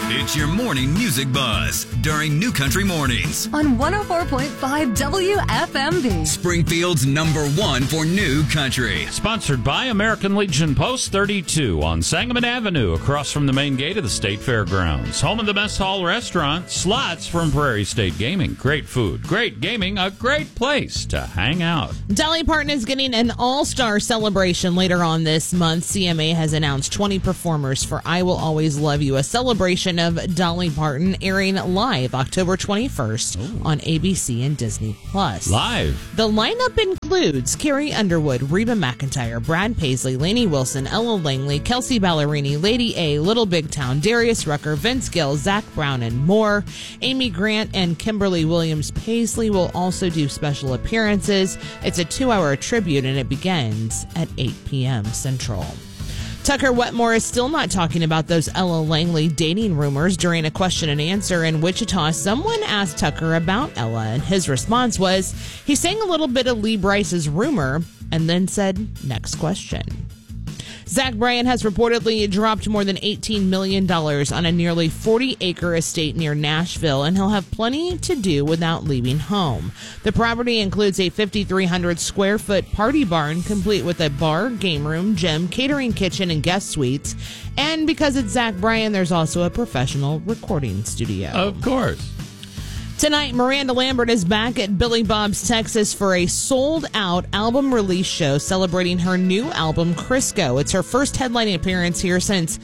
It's your morning music buzz during New Country Mornings on 104.5 WFMB. Springfield's #1 for New Country. Sponsored by American Legion Post 32 on Sangamon Avenue, across from the main gate of the State Fairgrounds. Home of the Mess Hall Restaurant, slots from Prairie State Gaming. Great food, great gaming, a great place to hang out. Dolly Parton is getting an all-star celebration later on this month. CMA has announced 20 performers for I Will Always Love You, a celebration of Dolly Parton, airing live October 21st on ABC and Disney+. Live. The lineup includes Carrie Underwood, Reba McEntire, Brad Paisley, Lainey Wilson, Ella Langley, Kelsey Ballerini, Lady A, Little Big Town, Darius Rucker, Vince Gill, Zach Brown, and more. Amy Grant and Kimberly Williams Paisley will also do special appearances. It's a 2-hour tribute, and it begins at 8 p.m. Central. Tucker Wetmore is still not talking about those Ella Langley dating rumors. During a question and answer in Wichita, someone asked Tucker about Ella, and his response was, he sang a little bit of Lee Brice's rumor and then said, next question. Zach Bryan has reportedly dropped more than $18 million on a nearly 40-acre estate near Nashville, and he'll have plenty to do without leaving home. The property includes a 5,300-square-foot party barn, complete with a bar, game room, gym, catering kitchen, and guest suites. And because it's Zach Bryan, there's also a professional recording studio. Of course. Tonight, Miranda Lambert is back at Billy Bob's Texas for a sold-out album release show celebrating her new album, Crisco. It's her first headlining appearance here since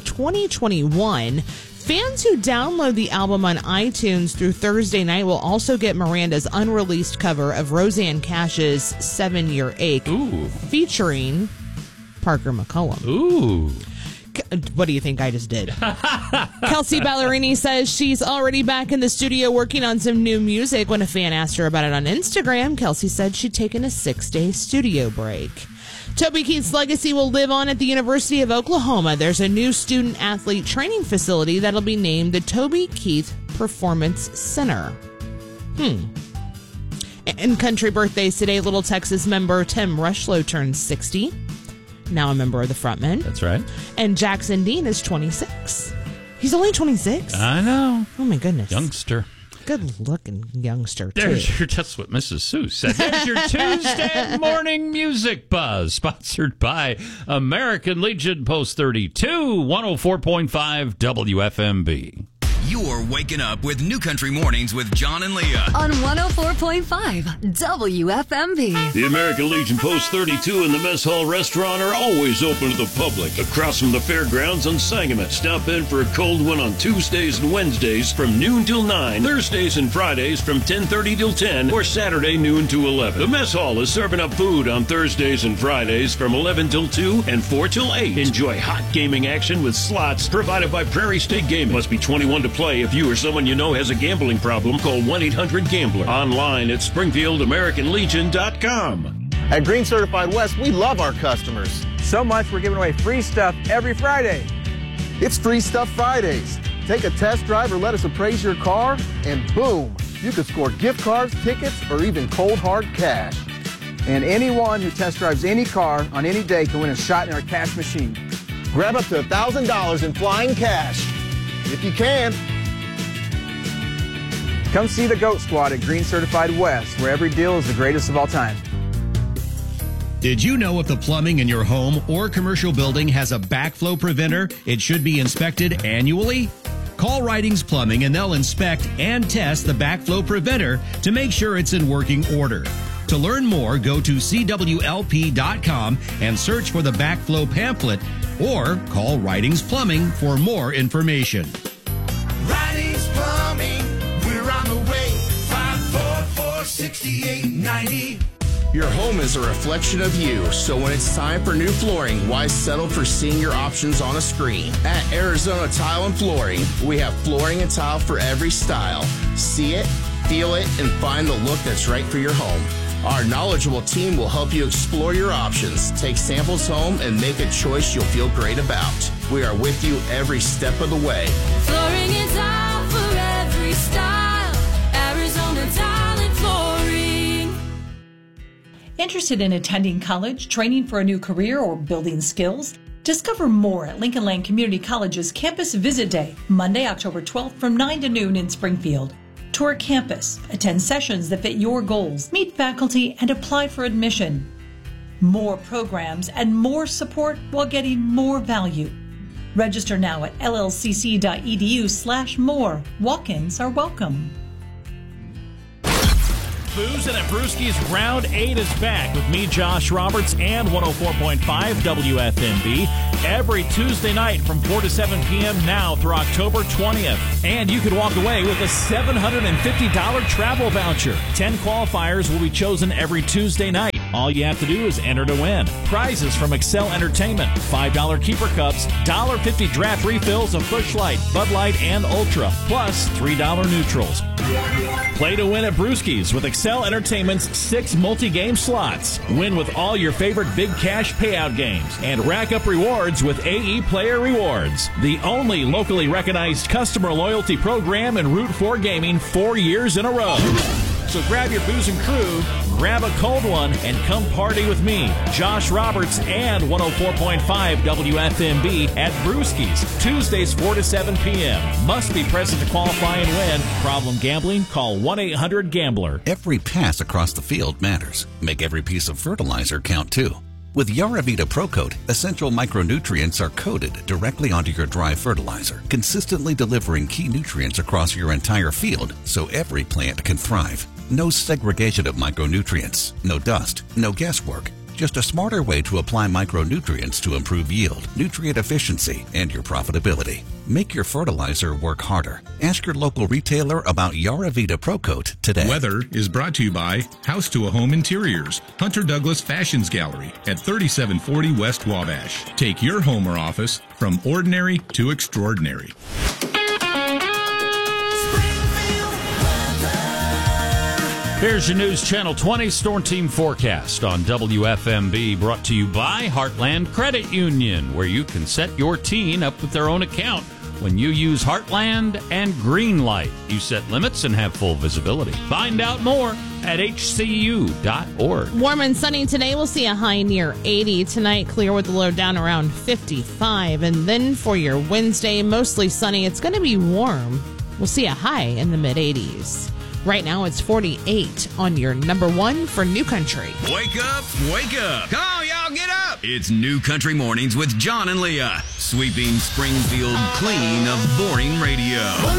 2021. Fans who download the album on iTunes through Thursday night will also get Miranda's unreleased cover of Roseanne Cash's 7-Year Ache, featuring Parker McCollum. Ooh. What do you think I just did? Kelsey Ballerini says she's already back in the studio working on some new music. When a fan asked her about it on Instagram, Kelsey said she'd taken a 6-day studio break. Toby Keith's legacy will live on at the University of Oklahoma. There's a new student-athlete training facility that'll be named the Toby Keith Performance Center. And country birthdays today, Little Texas member Tim Rushlow turns 60. Now a member of the Frontmen. That's right. And Jackson Dean is 26. He's only 26? I know. Oh, my goodness. Youngster. Good-looking youngster, too. That's what Mrs. Sue said. There's your Tuesday morning music buzz, sponsored by American Legion Post 32, 104.5 WFMB. You're waking up with New Country Mornings with John and Leah on 104.5 WFMB. The American Legion Post 32 and the Mess Hall Restaurant are always open to the public across from the fairgrounds on Sangamon. Stop in for a cold one on Tuesdays and Wednesdays from noon till 9, Thursdays and Fridays from 10:30 till 10, or Saturday noon to 11. The Mess Hall is serving up food on Thursdays and Fridays from 11 till 2 and 4 till 8. Enjoy hot gaming action with slots provided by Prairie State Gaming. Must be 21 to play. If you or someone you know has a gambling problem, call 1-800-GAMBLER. Online at SpringfieldAmericanLegion.com. At Green Certified West, we love our customers. So much, we're giving away free stuff every Friday. It's Free Stuff Fridays. Take a test drive or let us appraise your car, and boom, you could score gift cards, tickets, or even cold hard cash. And anyone who test drives any car on any day can win a shot in our cash machine. Grab up to $1,000 in flying cash, if you can. Come see the GOAT Squad at Green Certified West, where every deal is the greatest of all time. Did you know if the plumbing in your home or commercial building has a backflow preventer, it should be inspected annually? Call Ridings Plumbing and they'll inspect and test the backflow preventer to make sure it's in working order. To learn more, go to CWLP.com and search for the backflow pamphlet, or call Ridings Plumbing for more information. Ridings Plumbing, we're on the way. 544-6890. Your home is a reflection of you, so when it's time for new flooring, why settle for seeing your options on a screen? At Arizona Tile and Flooring, we have flooring and tile for every style. See it, feel it, and find the look that's right for your home. Our knowledgeable team will help you explore your options, take samples home, and make a choice you'll feel great about. We are with you every step of the way. Flooring and tile for every style. Arizona Tile and Flooring. Interested in attending college, training for a new career, or building skills? Discover more at Lincoln Land Community College's Campus Visit Day, Monday, October 12th from 9 to noon in Springfield. Tour campus, attend sessions that fit your goals, meet faculty, and apply for admission. More programs and more support while getting more value. Register now at llcc.edu/more. Walk-ins are welcome. Boozin' at Brewski's Round 8 is back with me, Josh Roberts, and 104.5 WFMB every Tuesday night from 4 to 7 p.m. now through October 20th. And you could walk away with a $750 travel voucher. 10 qualifiers will be chosen every Tuesday night. All you have to do is enter to win. Prizes from Excel Entertainment, $5 keeper cups, $1.50 draft refills of Busch Light, Bud Light, and Ultra, plus $3 neutrals. Play to win at Brewski's with Excel Entertainment's 6 multi-game slots. Win with all your favorite big cash payout games and rack up rewards with AE Player Rewards, the only locally recognized customer loyalty program in Route 4 Gaming 4 years in a row. So grab your booze and crew, grab a cold one, and come party with me, Josh Roberts, and 104.5 WFMB at Brewski's, Tuesdays 4 to 7 p.m. Must be present to qualify and win. Problem gambling? Call 1-800-GAMBLER. Every pass across the field matters. Make every piece of fertilizer count, too. With Yaravita ProCoat, essential micronutrients are coated directly onto your dry fertilizer, consistently delivering key nutrients across your entire field so every plant can thrive. No segregation of micronutrients, no dust, no guesswork. Just a smarter way to apply micronutrients to improve yield, nutrient efficiency, and your profitability. Make your fertilizer work harder. Ask your local retailer about Yaravita ProCoat today. Weather is brought to you by House to a Home Interiors, Hunter Douglas Fashions Gallery at 3740 West Wabash. Take your home or office from ordinary to extraordinary. Here's your News Channel 20 Storm Team forecast on WFMB, brought to you by Heartland Credit Union, where you can set your teen up with their own account when you use Heartland and Greenlight. You set limits and have full visibility. Find out more at hcu.org. Warm and sunny today. We'll see a high near 80. Tonight, clear with the low down around 55. And then for your Wednesday, mostly sunny. It's going to be warm. We'll see a high in the mid-80s. Right now, it's 48 on your number one for New Country. Wake up, wake up. Come on, y'all, get up. It's New Country Mornings with John and Leah, sweeping Springfield clean of boring radio.